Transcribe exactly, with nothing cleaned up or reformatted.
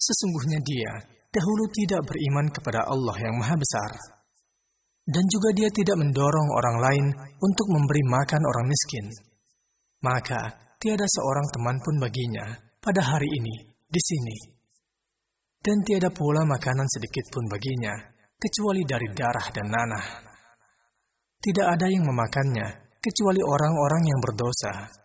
Sesungguhnya dia dahulu tidak beriman kepada Allah yang Maha Besar. Dan juga dia tidak mendorong orang lain untuk memberi makan orang miskin. Maka tiada seorang teman pun baginya pada hari ini di sini. Dan tiada pula makanan sedikit pun baginya, kecuali dari darah dan nanah. Tidak ada yang memakannya, kecuali orang-orang yang berdosa.